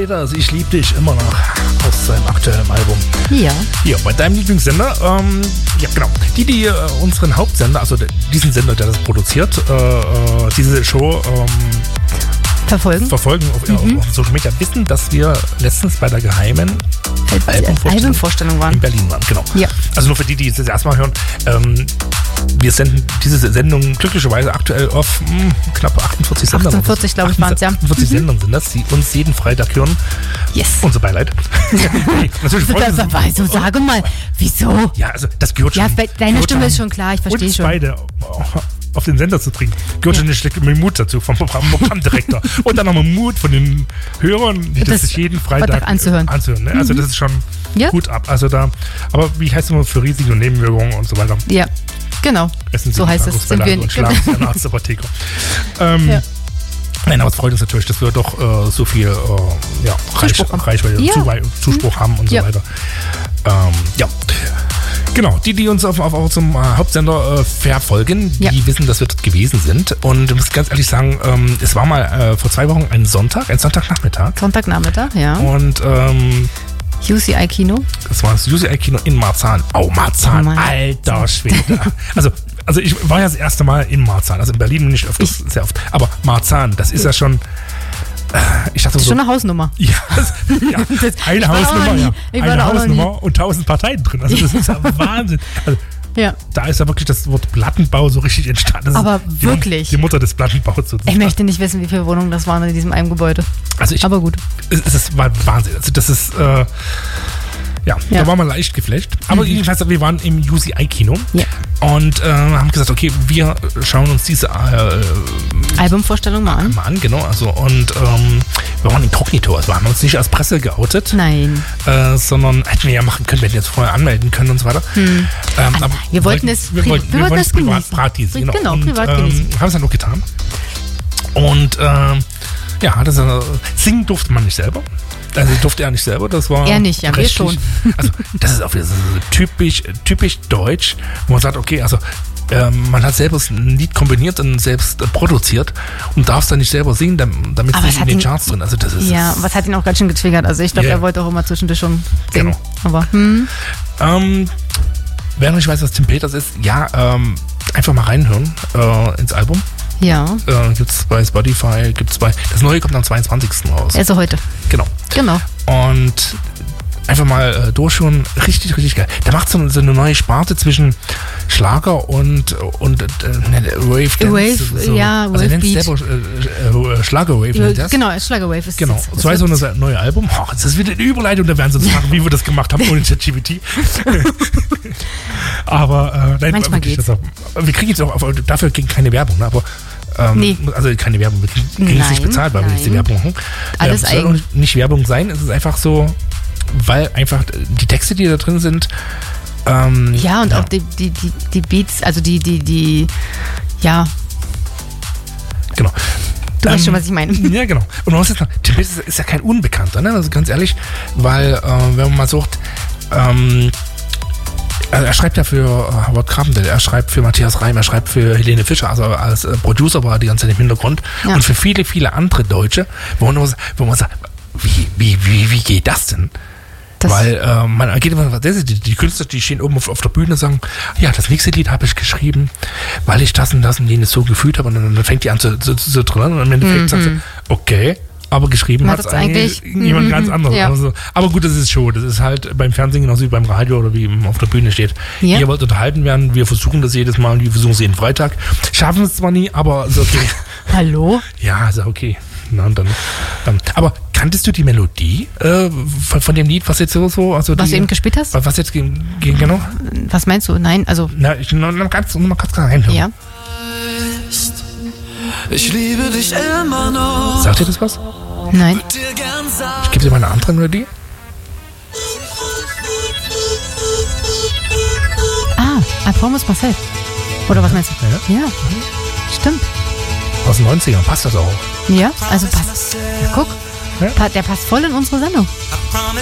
Peters, ich liebe dich immer noch aus seinem aktuellen Album. Ja. Hier, bei deinem Lieblingssender. Ja, genau. Die unseren Hauptsender, also diesen Sender, der das produziert, diese Show verfolgen auf Social Media, wissen, dass wir letztens bei der geheimen Albumvorstellung waren. In Berlin waren, genau. Ja. Also nur für die es das erstmal hören, wir senden diese Sendung glücklicherweise aktuell auf knapp 48 Sender. 48, glaube ich, waren es, ja. 48 Sendungen sind das, die uns jeden Freitag hören. Yes. Unser Beileid. Natürlich also, sag mal, wieso? Ja, also das gehört schon. Ja, deine Stimme ist schon klar, ich verstehe schon. Beide auf den Sender zu bringen, gehört schon mit Mut dazu vom Programmdirektor. Und dann nochmal Mut von den Hörern, die das sich jeden Freitag anzuhören. Ne? Also das ist schon gut ab. Also da, aber wie heißt es immer, für Risiken und Nebenwirkungen und so weiter. Ja, genau. So heißt es. Sind wir nicht. Schlafen Sie einen Arztapotheker. Nein, aber es freut uns natürlich, dass wir doch so viel Reichweite, Zuspruch haben und so weiter. Ja. Genau, die uns auf unserem Hauptsender verfolgen, die wissen, dass wir dort gewesen sind. Und ich muss ganz ehrlich sagen, es war mal vor 2 Wochen ein Sonntagnachmittag. Sonntagnachmittag, ja. Und UCI Kino. Das war das UCI Kino in Marzahn. Oh, Marzahn, alter Schwede. Also ich war ja das erste Mal in Marzahn. Also in Berlin nicht öfters, sehr oft. Aber Marzahn, das ist ja schon... Ich dachte das ist so, schon eine Hausnummer. Ja, eine Hausnummer, ja. Eine Hausnummer und 1000 Parteien drin. Also das ist ja Wahnsinn. Also, da ist ja wirklich das Wort Plattenbau so richtig entstanden. Aber wirklich. Die Mutter des Plattenbaus sozusagen. Ich möchte nicht wissen, wie viele Wohnungen das waren in diesem einen Gebäude. Aber gut. Es war Wahnsinn. Also das ist... da war man leicht geflasht. Aber jedenfalls, wir waren im UCI-Kino und haben gesagt, okay, wir schauen uns diese Albumvorstellung mal an. Genau. Also, und wir waren inkognito. Also wir haben uns nicht als Presse geoutet. Nein. Sondern hätten wir ja machen können, wenn wir jetzt vorher anmelden können und so weiter. Aber wir wollten es privat genießen. Genau, privat genießen. Haben es dann auch getan. Und singen durfte man nicht selber. Also durfte er nicht selber, das war... Er nicht, ja, wir schon. Also das ist auch wieder so typisch deutsch, wo man sagt, okay, also man hat selber ein Lied kombiniert und selbst produziert und darf es dann nicht selber singen, damit es nicht in den Charts drin. Also das ist... Ja, was hat ihn auch ganz schön getriggert. Also ich glaube, er wollte auch immer zwischendurch schon singen. Genau. Aber, wer noch nicht weiß, was Tim Peters ist, einfach mal reinhören ins Album. Ja. Gibt's bei Spotify, das neue kommt am 22. raus. Also heute. Genau. Und einfach mal durchschauen, richtig, richtig geil. Der macht so eine neue Sparte zwischen Schlager und Wave Dance. Wave Beat. Schlagerwave. Genau, Schlagerwave ist genau. So heißt so ein neues Album. Das ist wieder eine Überleitung, da werden sie uns fragen, wie wir das gemacht haben ohne ChatGPT. Aber nein, manchmal geht's. Wir kriegen jetzt auch, dafür keine Werbung, ne? Aber nee. Also keine Werbung, wir kriegen es nicht bezahlt, weil wir nicht die Werbung machen. Alles soll auch nicht Werbung sein, es ist einfach so, weil einfach die Texte, die da drin sind, und auch die Beats, also die genau. Du weißt schon, was ich meine. Ja, genau. Und man muss jetzt noch, Tim Peters ist ja kein Unbekannter, ne? Also ganz ehrlich, weil, wenn man mal sucht, also er schreibt ja für Howard Carpendale, er schreibt für Matthias Reim, er schreibt für Helene Fischer, also als Producer war er die ganze Zeit im Hintergrund. Ja. Und für viele, viele andere Deutsche, wo man sagt, wie geht das denn? Weil man geht immer, die Künstler, die stehen oben auf der Bühne und sagen, ja, das nächste Lied habe ich geschrieben, weil ich das und jenes so gefühlt habe. Und dann fängt die an zu trillern und im Endeffekt sagt sie, okay, aber geschrieben hat es eigentlich jemand ganz anderes. Ja. Also, aber gut, das ist Show. Das ist halt beim Fernsehen genauso wie beim Radio oder wie auf der Bühne steht. Ja. Ihr wollt unterhalten werden, wir versuchen das jedes Mal und wir versuchen es jeden Freitag. Schaffen es zwar nie, aber ist okay. Hallo? Ja, ist okay. Na, und dann. Aber kanntest du die Melodie von dem Lied, was jetzt so... Also was du eben gespielt hast? Was jetzt genau? Was meinst du? Nein, also... Na, ich noch mal ganz reinhören. Ja. Ich liebe dich immer noch. Sagt dir das was? Nein. Ich gebe dir mal eine andere Melodie. I Promise Myself. Oder was meinst du? Ja. Stimmt. Aus den 90ern, passt das auch? Ja, also passt. Ja, guck. Ja. Der passt voll in unsere Sendung.